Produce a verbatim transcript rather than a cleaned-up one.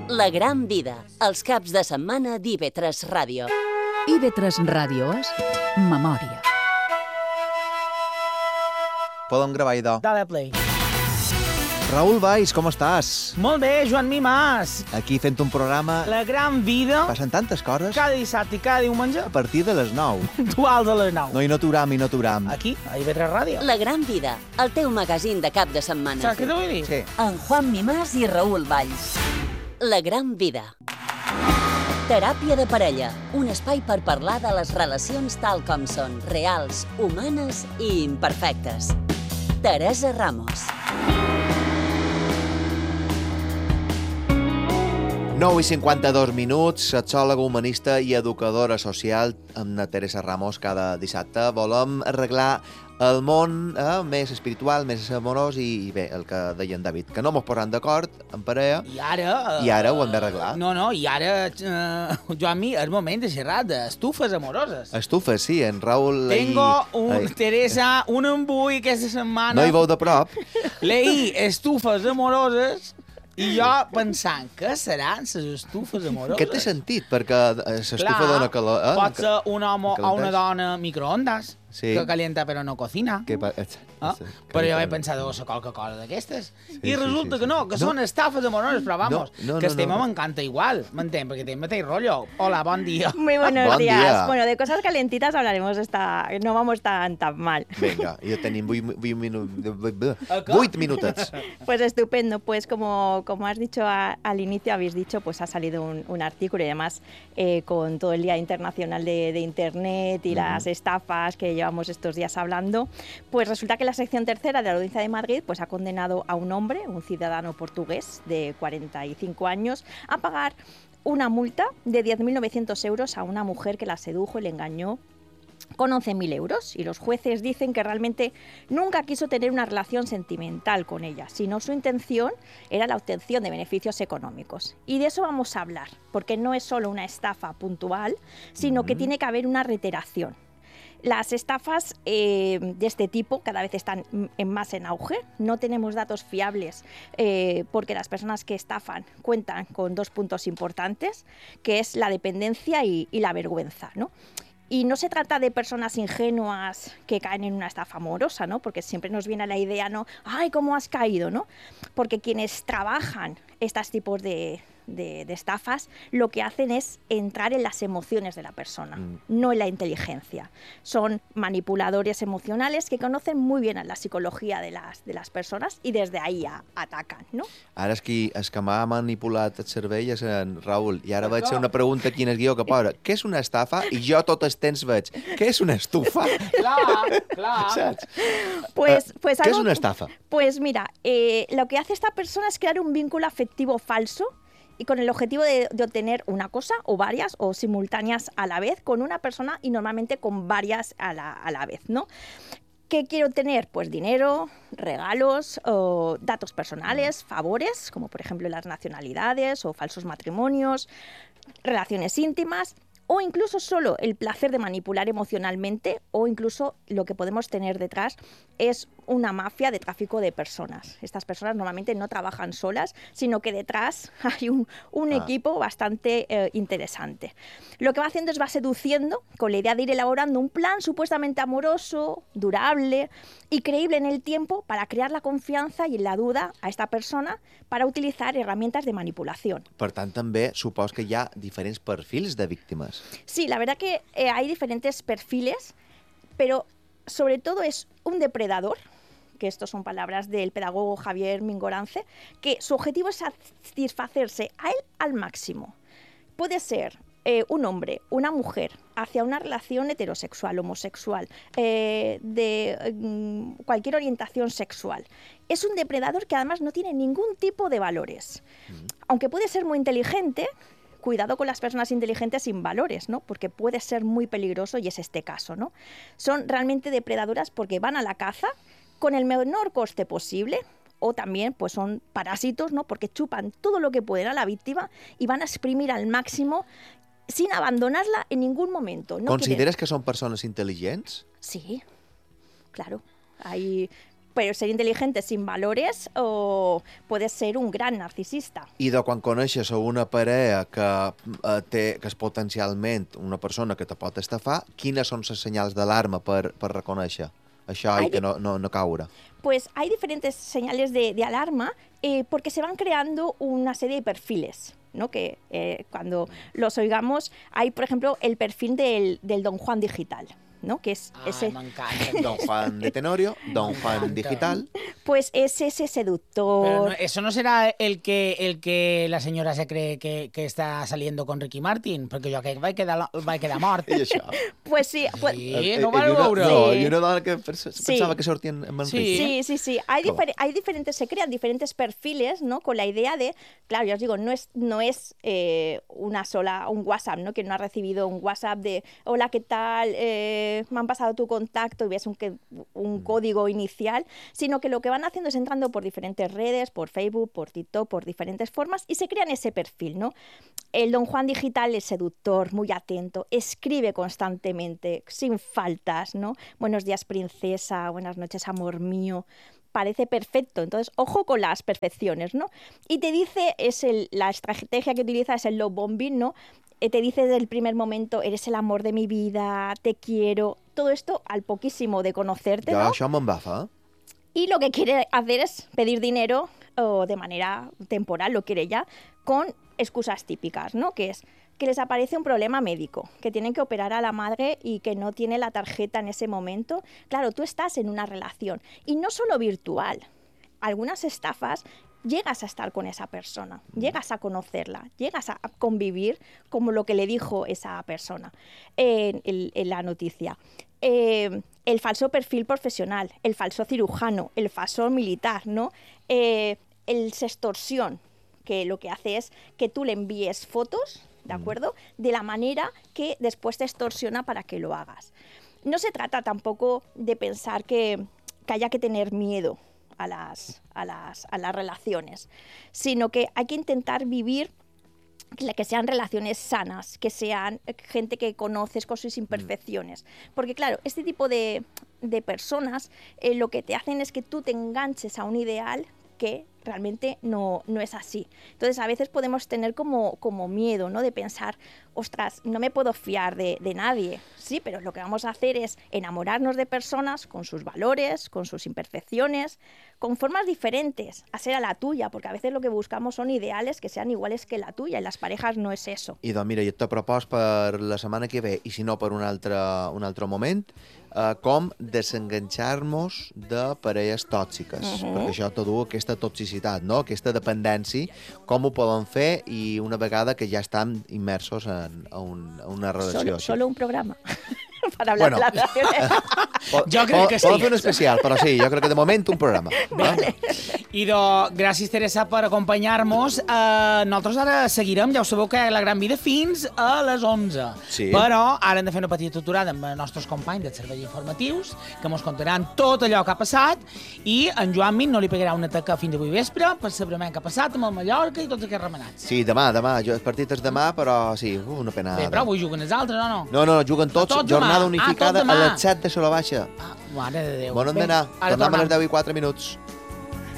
La gran vida, els caps de setmana d'I V tres Ràdio. I V tres Ràdio és memòria. Podem gravar, idò. Dale play. Raül Valls, com estàs? Molt bé, Joan Mimàs. Aquí fent un programa... La gran vida. Passen tantes coses. Cada dissabte i cada diumenge. A partir de les nou. Puntuals a les nou. No, i no t'uram, i no t'uram. Aquí, a I V tres Ràdio. La gran vida, el teu magazín de cap de setmana. Saps què t'ho vull dir? Sí. En Juan Mimàs i Raül Valls. La gran vida. Teràpia de parella, un espai per parlar de les relacions tal com són, reals, humanes i imperfectes. Teresa Ramos. nou i cinquanta-dos minuts, sexòloga humanista i educadora social amb la Teresa Ramos cada dissabte. Volem arreglar el món eh, més espiritual, més amorós i, i bé, el que deia en David, que no mos posant d'acord en parella. I ara... Uh, I ara ho hem d'arreglar. No, no, i ara, uh, Joan Mi, és moment de xerrar d'estufes amoroses. Estufes, sí, en Raül... Tengo, leí... un, Ai. Teresa, un embull aquesta setmana. No hi veu de prop? Leí estufes amoroses i jo pensant, què seran les estufes amoroses? Què té sentit? Perquè l'estufa Clar, dona calor. Eh? pot ser un home o una dona microondes, Sí. que calienta però no cocina. Que pa... Ah? Però jo he pensat, oh, Coca-Cola d'aquestes. Sí, I resulta sí, sí, que no, que sí. són estafes amoroses, però vamos, No, no, que no, estem no. m'encanta igual, m'entén? Perquè té el mateix rollo. Hola, bon dia. Muy buenos Buen días. día. Bueno, de cosas calentitas hablaremos esta... No vamos tan, tan mal. Vinga, ja tenim vuit, vuit, minu... Acá. vuit minutets. Pues estupendo. Pues como, como has dicho a- al inicio, habéis dicho, pues ha salido un, un artículo y además eh, con todo el Día Internacional de, de Internet y las estafas que llevamos estos días hablando, pues resulta que la sección tercera de la Audiencia de Madrid pues ha condenado a un hombre, un ciudadano portugués de cuarenta y cinco años, a pagar una multa de diez mil novecientos euros a una mujer que la sedujo y le engañó con once mil euros, y los jueces dicen que realmente nunca quiso tener una relación sentimental con ella, sino su intención era la obtención de beneficios económicos. Y de eso vamos a hablar, porque no es solo una estafa puntual, sino que tiene que haber una reiteración. Las estafas eh, de este tipo cada vez están en más en auge. No tenemos datos fiables eh, porque las personas que estafan cuentan con dos puntos importantes, que es la dependencia y, y la vergüenza, ¿no? Y no se trata de personas ingenuas que caen en una estafa amorosa, ¿no? Porque siempre nos viene a la idea, ¿no? ¡Ay, cómo has caído!, ¿no? Porque quienes trabajan estos tipos de, de, de estafas lo que hacen es entrar en las emociones de la persona, Mm. no en la inteligencia. Son manipuladores emocionales que conocen muy bien a la psicología de las, de las personas y desde ahí a, atacan, ¿no? Ara és qui, és que m'ha manipulat el cervell és en Raül. I ara vaig fer una pregunta aquí en el guió que posa què és una estafa? I jo tot el temps veig què és una estufa? Clar, clar. Saps? Pues, Eh, pues ¿qué es algo- una estafa? Pues mira, eh, lo que hace esta persona es crear un vínculo afectivo falso y con el objetivo de, de obtener una cosa o varias o simultáneas a la vez con una persona y normalmente con varias a la, a la vez, ¿no? ¿Qué quiero obtener? Pues dinero, regalos, o datos personales, favores, como por ejemplo las nacionalidades o falsos matrimonios, relaciones íntimas, o incluso solo el placer de manipular emocionalmente, o incluso lo que podemos tener detrás es una mafia de tráfico de personas. Estas personas normalmente no trabajan solas, sino que detrás hay un, un Ah. equipo bastante eh, interesante. Lo que va haciendo es va seduciendo con la idea de ir elaborando un plan supuestamente amoroso, durable y creíble en el tiempo para crear la confianza y la duda a esta persona para utilizar herramientas de manipulación. Per tant, també supos que hi ha diferents perfils de víctimes. Sí, la verdad que eh, hay diferentes perfiles, pero sobre todo es un depredador, que estos son palabras del pedagogo Javier Mingorance, que su objetivo es satisfacerse a él al máximo. Puede ser eh, un hombre, una mujer, hacia una relación heterosexual, homosexual, eh, de mm, cualquier orientación sexual. Es un depredador que además no tiene ningún tipo de valores. Aunque puede ser muy inteligente, cuidado con las personas inteligentes sin valores, ¿no? Porque puede ser muy peligroso y es este caso, ¿no? Son realmente depredadoras porque van a la caza con el menor coste posible, o también pues son parásitos, ¿no? Porque chupan todo lo que pueden a la víctima y van a exprimir al máximo sin abandonarla en ningún momento. No Consideres que són persones intel·ligents? quieren... Sí, claro. Hay pero ser inteligente sin valores o puedes ser un gran narcisista. I de quan coneixes a una parella que, eh, té, que és potencialment una persona que te pot estafar, quines són les senyals d'alarma per, per reconèixer això Hay i que no, no, no caure? Pues hay diferentes señales de, de alarma eh, porque se van creando una serie de perfiles, ¿no? Que eh, cuando los oigamos, hay, por ejemplo, el perfil del, del Don Juan digital, ¿no? Que es Ai, ese, m'encanta. Don Juan de Tenorio, Don Juan Digital... pues es ese Pero seductor. no, eso no será el que el que la señora se cree que, que está saliendo con Ricky Martin, perquè jo crec que va quedar, va quedar mort. I això? Pues sí, pues, Sí, Eh, no eh, va i una, veure. no, Sí. i una dona que pens- Sí. pensava que sortien amb en Sí. Ricky. sí, sí, sí. Hay, Claro. difer- hay diferentes, se crean diferentes perfiles, ¿no? Con la idea de, claro, ya os digo, no es, no es eh, una sola, un WhatsApp, ¿no? Que no ha recibido un WhatsApp de, hola, ¿qué tal? Eh, me han pasado tu contacto y ves un, que- un código inicial, sino que lo que van haciendo es entrando por diferentes redes, por Facebook, por TikTok, por diferentes formas y se crean ese perfil, ¿no? El Don Juan digital es seductor, muy atento, escribe constantemente, sin faltas, ¿no? Buenos días, princesa, buenas noches, amor mío. Parece perfecto, entonces ojo con las perfecciones, ¿no? Y te dice, es el, la estrategia que utiliza es el love bombing, ¿no? Eh, te dice desde el primer momento, eres el amor de mi vida, te quiero, todo esto al poquísimo de conocerte, Jo ¿no? això m'embafa, eh? Y lo que quiere hacer es pedir dinero o de manera temporal, lo quiere ya, con excusas típicas, ¿no? Que es que les aparece un problema médico, que tienen que operar a la madre y que no tiene la tarjeta en ese momento. Claro, tú estás en una relación y no solo virtual. Algunas estafas llegas a estar con esa persona, llegas a conocerla, llegas a convivir como lo que le dijo esa persona en, en- en la noticia. Eh, el falso perfil profesional, el falso cirujano, el falso militar, ¿no? Eh, el sextorsión, que lo que hace es que tú le envíes fotos, ¿de acuerdo? De la manera que después te extorsiona para que lo hagas. No se trata tampoco de pensar que, que haya que tener miedo a las, a, las, a las relaciones, sino que hay que intentar vivir que que sean relaciones sanas, que sean gente que conoces con sus imperfecciones. Porque claro, este tipo de, de personas eh, lo que te hacen es que tú te enganches a un ideal que realmente no, no es así. Entonces a veces podemos tener como, como miedo, ¿no? De pensar, ostras, no me puedo fiar de, de nadie. Sí, pero lo que vamos a hacer es enamorarnos de personas con sus valores, con sus imperfecciones, con formas diferentes a ser a la tuya, porque a veces lo que buscamos son ideales que sean iguales que la tuya, y las parejas no es eso. I doncs mira, jo te propos per la setmana que ve, i si no per un altre, un altre moment, eh, com desenganxar-nos de parelles tòxiques, uh -huh. perquè això te du aquesta toxicitat, no? Aquesta dependència, com ho poden fer i una vegada que ja estan immersos en, en, un, en una relació. Solo, així. solo un programa para hablar Bueno. de las relaciones. Po- Jo crec po- que sí. Podem fer un especial, però sí, jo crec que de moment un programa. Vale. Idò, gràcies, Teresa, per acompanyar-nos. Uh, nosaltres ara seguirem, ja ho sabeu, que La Gran Vida fins a les onze. Sí. Però ara hem de fer una petita aturada amb els nostres companys dels serveis informatius, que ens contaran tot allò que ha passat, i en Joan Min no li pegarà una taca fins avui vespre per saber què ha passat amb el Mallorca i tots aquests remenats. Sí, demà, demà. Jo, el partit és demà, però sí, uh, una pena. Bé, però avui juguen els altres, o no? No, no, juguen tots, Tots demà. jornada Ah, unificada tot demà. a les set de Sola Baixa. Ah, mare de Déu. Bon on Bé, d'anar. ara Tornem a les tornem. deu i quatre minuts.